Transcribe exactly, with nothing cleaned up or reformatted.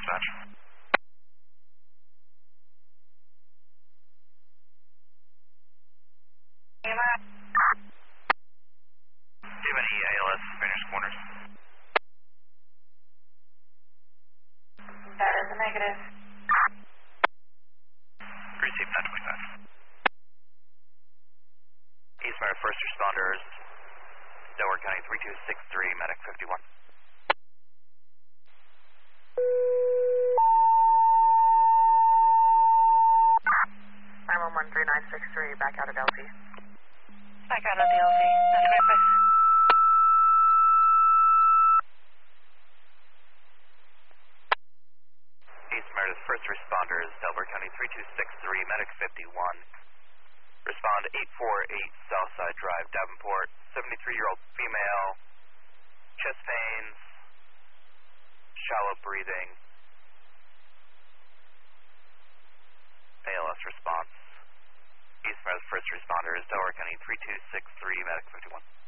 dispatch. Do you have any A L S Spanish corners? That is a negative. Receive nine twenty-five. East Mare first responders, Delaware County three two six three, medic fifty-one. nine one one three nine six three, back out of L Z. Back out of the L Z, nine twenty-five. East Meredith first responders, Delaware County three two six three, medic fifty-one. Respond eight four eight Southside Drive, Davenport, seventy-three-year-old female, chest pains, shallow breathing, A L S response. East Meredith first responders, Delaware County three two six three, medic fifty-one.